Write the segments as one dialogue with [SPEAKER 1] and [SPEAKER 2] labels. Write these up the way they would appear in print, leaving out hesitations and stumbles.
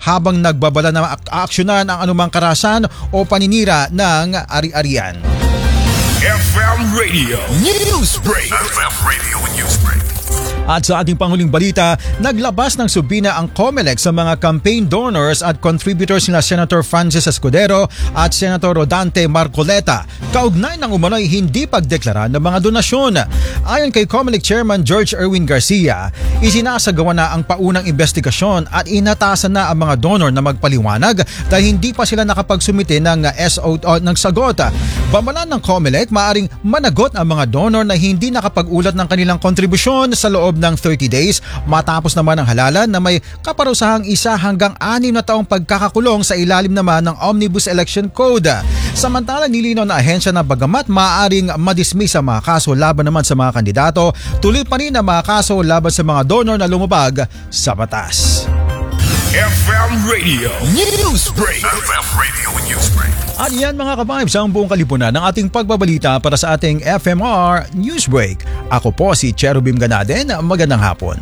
[SPEAKER 1] habang nagbabala na aaksyonan ang anumang karahasan o paninira ng ari-arian.
[SPEAKER 2] FM Radio Newsbreak. FM Radio Newsbreak.
[SPEAKER 1] At sa ating panghuling balita, naglabas ng subina ang COMELEC sa mga campaign donors at contributors nila Senator Francis Escudero at Senator Rodante Marcoleta kaugnay ng umano'y hindi pagdeklara ng mga donasyon. Ayon kay COMELEC Chairman George Erwin Garcia, isinasagawa na ang paunang investigasyon at inatasan na ang mga donor na magpaliwanag dahil hindi pa sila nakapagsumite ng ng sagot. Bamalan ng COMELEC, maaring managot ang mga donor na hindi nakapag-ulat ng kanilang kontribusyon sa loob ng 30 days matapos naman ang halalan na may kaparusahang 1 hanggang 6 na taong pagkakakulong sa ilalim naman ng Omnibus Election Code. Samantala, nilinaw na ahensya na bagamat maaaring madismiss ang mga kaso laban naman sa mga kandidato, tuloy pa rin ang mga kaso laban sa mga donor na lumabag sa batas.
[SPEAKER 2] FM Radio Newsbreak. FM Radio Newsbreak.
[SPEAKER 1] At yan mga ka-vibes ang buong kalipunan ng ating pagbabalita para sa ating FMR Newsbreak. Ako po si Cherubim Ganaden. Magandang hapon.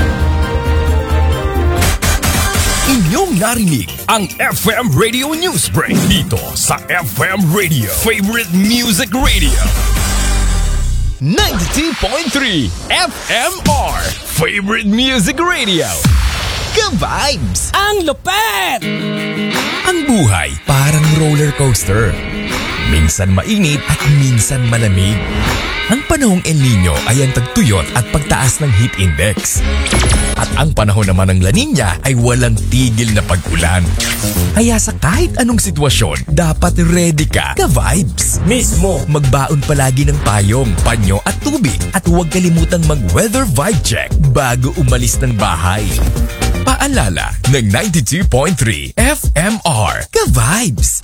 [SPEAKER 2] Inyong narinig ang FM Radio Newsbreak dito sa FM Radio Favorite Music Radio 92.3 FMR Favorite Music Radio. Ka-vibes!
[SPEAKER 3] Ang lupet!
[SPEAKER 2] Ang buhay parang roller coaster. Minsan mainit at minsan malamig. Ang panahong El Nino ay ang tagtuyot at pagtaas ng heat index. At ang panahon naman ng La Nina ay walang tigil na pag-ulan. Kaya sa kahit anong sitwasyon, dapat ready ka, ka-vibes.
[SPEAKER 3] Mismo!
[SPEAKER 2] Magbaon palagi ng payong, panyo at tubig. At huwag kalimutang mag-weather vibe check bago umalis ng bahay. Paalala ng 92.3 FMR, ka-vibes.